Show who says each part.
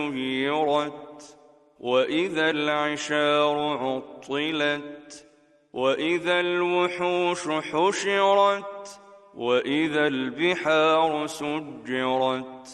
Speaker 1: سيرت وإذا العشار عطلت وإذا الوحوش حشرت وإذا البحار سجرت